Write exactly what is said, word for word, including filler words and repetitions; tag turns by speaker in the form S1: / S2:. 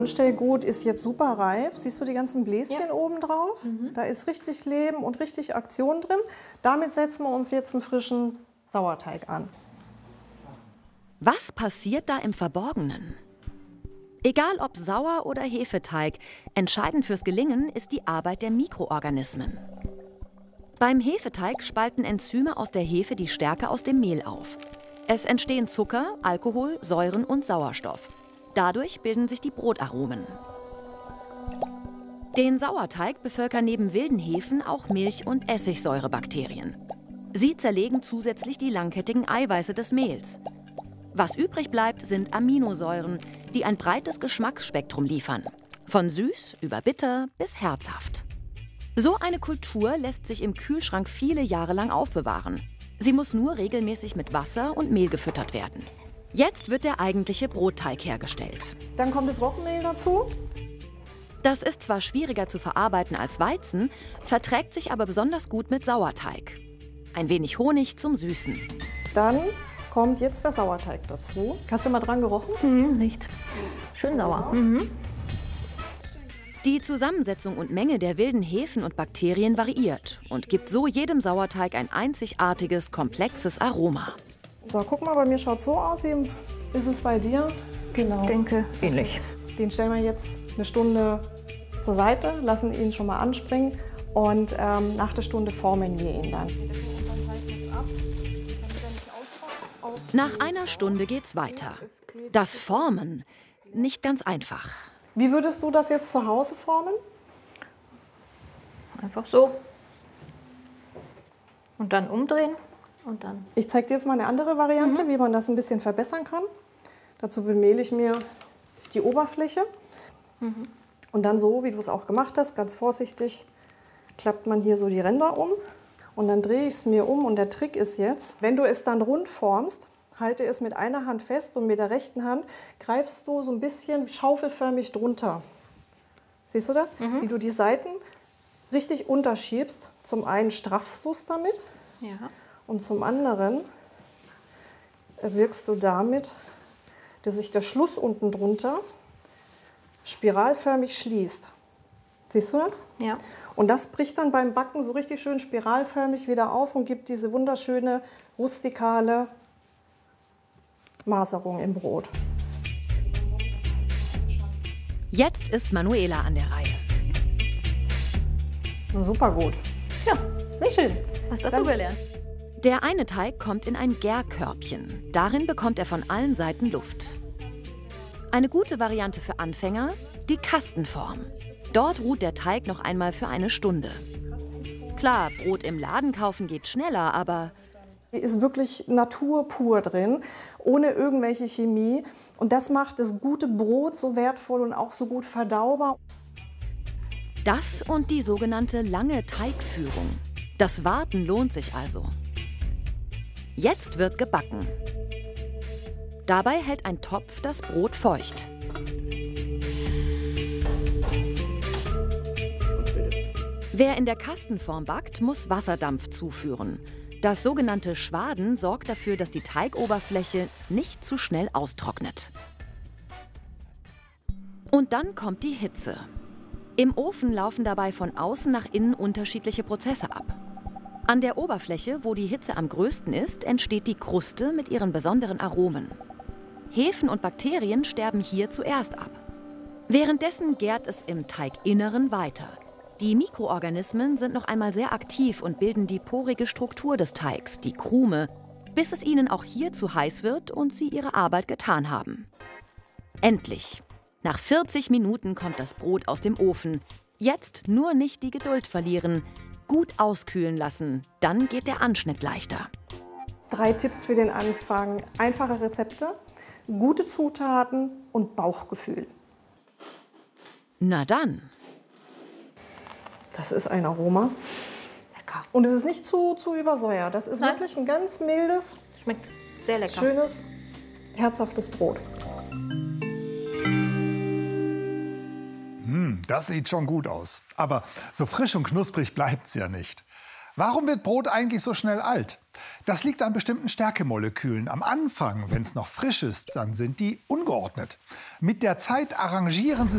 S1: Anstellgut ist jetzt super reif. Siehst du die ganzen Bläschen
S2: Ja.
S1: oben drauf?
S2: Mhm.
S1: Da ist richtig Leben und richtig Aktion drin. Damit setzen wir uns jetzt einen frischen Sauerteig an.
S3: Was passiert da im Verborgenen? Egal ob Sauer- oder Hefeteig, entscheidend fürs Gelingen ist die Arbeit der Mikroorganismen. Beim Hefeteig spalten Enzyme aus der Hefe die Stärke aus dem Mehl auf. Es entstehen Zucker, Alkohol, Säuren und Sauerstoff. Dadurch bilden sich die Brotaromen. Den Sauerteig bevölkern neben wilden Hefen auch Milch- und Essigsäurebakterien. Sie zerlegen zusätzlich die langkettigen Eiweiße des Mehls. Was übrig bleibt, sind Aminosäuren, die ein breites Geschmacksspektrum liefern. Von süß über bitter bis herzhaft. So eine Kultur lässt sich im Kühlschrank viele Jahre lang aufbewahren. Sie muss nur regelmäßig mit Wasser und Mehl gefüttert werden. Jetzt wird der eigentliche Brotteig hergestellt.
S1: Dann kommt das Roggenmehl dazu.
S3: Das ist zwar schwieriger zu verarbeiten als Weizen, verträgt sich aber besonders gut mit Sauerteig. Ein wenig Honig zum Süßen.
S1: Dann kommt jetzt der Sauerteig dazu. Hast du mal dran gerochen?
S2: Mhm, riecht schön sauer. Mhm.
S3: Die Zusammensetzung und Menge der wilden Hefen und Bakterien variiert und gibt so jedem Sauerteig ein einzigartiges, komplexes Aroma.
S1: So, guck mal, bei mir schaut so aus. Wie ist es bei dir? Genau.
S2: Ich denke, ähnlich.
S1: Den stellen wir jetzt eine Stunde zur Seite, lassen ihn schon mal anspringen und ähm, nach der Stunde formen wir ihn dann.
S3: Nach einer Stunde geht's weiter. Das Formen, nicht ganz einfach.
S1: Wie würdest du das jetzt zu Hause formen?
S2: Einfach so. Und dann umdrehen und dann.
S1: Ich zeige dir jetzt mal eine andere Variante, mhm. wie man das ein bisschen verbessern kann. Dazu bemehle ich mir die Oberfläche. Mhm. Und dann so, wie du es auch gemacht hast, ganz vorsichtig, klappt man hier so die Ränder um. Und dann drehe ich es mir um. Und der Trick ist jetzt, wenn du es dann rund formst, halte es mit einer Hand fest und mit der rechten Hand greifst du so ein bisschen schaufelförmig drunter. Siehst du das? Mhm. Wie du die Seiten richtig unterschiebst. Zum einen straffst du es damit,
S2: Ja.
S1: und zum anderen wirkst du damit, dass sich der Schluss unten drunter spiralförmig schließt. Siehst du das?
S2: Ja.
S1: Und das bricht dann beim Backen so richtig schön spiralförmig wieder auf und gibt diese wunderschöne, rustikale Maserung im Brot.
S3: Jetzt ist Manuela an der Reihe.
S1: Super gut.
S2: Ja, sehr schön. Was hast du gelernt?
S3: Der eine Teig kommt in ein Gärkörbchen. Darin bekommt er von allen Seiten Luft. Eine gute Variante für Anfänger, die Kastenform. Dort ruht der Teig noch einmal für eine Stunde. Klar, Brot im Laden kaufen geht schneller, aber
S1: Hier ist wirklich Natur pur drin, ohne irgendwelche Chemie. Und das macht das gute Brot so wertvoll und auch so gut verdaubar.
S3: das und die sogenannte lange Teigführung. Das Warten lohnt sich also. Jetzt wird gebacken. Dabei hält ein Topf das Brot feucht. Wer in der Kastenform backt, muss Wasserdampf zuführen. Das sogenannte Schwaden sorgt dafür, dass die Teigoberfläche nicht zu schnell austrocknet. Und dann kommt die Hitze. Im Ofen laufen dabei von außen nach innen unterschiedliche Prozesse ab. An der Oberfläche, wo die Hitze am größten ist, entsteht die Kruste mit ihren besonderen Aromen. Hefen und Bakterien sterben hier zuerst ab. Währenddessen gärt es im Teiginneren weiter. Die Mikroorganismen sind noch einmal sehr aktiv und bilden die porige Struktur des Teigs, die Krume, bis es ihnen auch hier zu heiß wird und sie ihre Arbeit getan haben. Endlich! Nach vierzig Minuten kommt das Brot aus dem Ofen. Jetzt nur nicht die Geduld verlieren, gut auskühlen lassen, dann geht der Anschnitt leichter.
S1: Drei Tipps für den Anfang. Einfache Rezepte, gute Zutaten und Bauchgefühl.
S3: Na dann!
S1: Das ist ein Aroma.
S2: Lecker.
S1: Und es ist nicht zu, zu übersäuert. Das ist
S2: Nein.
S1: wirklich ein ganz mildes,
S2: Schmeckt sehr lecker.
S1: schönes, herzhaftes Brot.
S4: Das sieht schon gut aus. Aber so frisch und knusprig bleibt's ja nicht. Warum wird Brot eigentlich so schnell alt? Das liegt an bestimmten Stärkemolekülen. Am Anfang, wenn es noch frisch ist, dann sind die ungeordnet. Mit der Zeit arrangieren sie